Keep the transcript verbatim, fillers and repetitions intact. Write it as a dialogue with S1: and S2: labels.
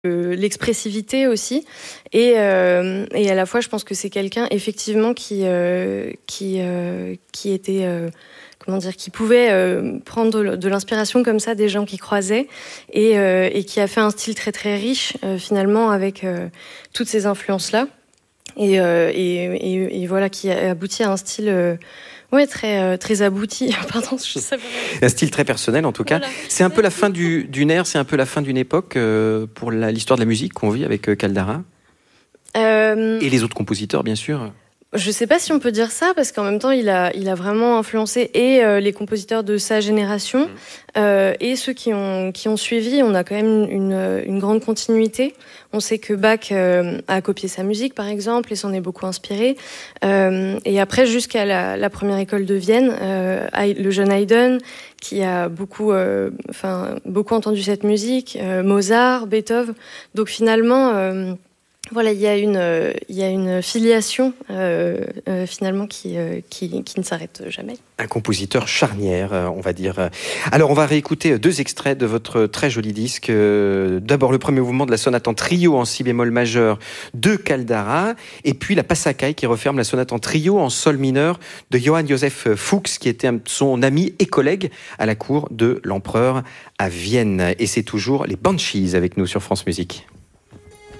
S1: Euh, l'expressivité aussi et, euh, et à la fois je pense que c'est quelqu'un effectivement qui, euh, qui, euh, qui était euh, comment dire, qui pouvait euh, prendre de, de l'inspiration comme ça des gens qui croisaient et, euh, et qui a fait un style très très riche euh, finalement avec euh, toutes ces influences là et, euh, et, et, et voilà qui a abouti à un style euh, ouais, très, euh, très abouti. Pardon, je sais pas.
S2: Un style très personnel, en tout cas. Voilà. C'est un peu la fin du, d'une ère, c'est un peu la fin d'une époque euh, pour la, l'histoire de la musique qu'on vit avec euh, Caldara. Euh... Et les autres compositeurs, bien sûr.
S1: Je sais pas si on peut dire ça, parce qu'en même temps, il a, il a vraiment influencé et euh, les compositeurs de sa génération mmh. euh, et ceux qui ont, qui ont suivi. On a quand même une, une grande continuité. On sait que Bach euh, a copié sa musique, par exemple, et s'en est beaucoup inspiré. Euh, et après, jusqu'à la, la première école de Vienne, euh, le jeune Haydn, qui a beaucoup, euh, enfin, beaucoup entendu cette musique, euh, Mozart, Beethoven. Donc finalement... Euh, Voilà, il y a une, euh, il y a une filiation euh, euh, finalement qui, euh, qui, qui ne s'arrête jamais.
S2: Un compositeur charnière, euh, on va dire. Alors, on va réécouter deux extraits de votre très joli disque. Euh, d'abord, le premier mouvement de la sonate en trio en si bémol majeur de Caldara, et puis la Passacaille qui referme la sonate en trio en sol mineur de Johann Joseph Fuchs, qui était son ami et collègue à la cour de l'empereur à Vienne. Et c'est toujours les Banshees avec nous sur France Musique.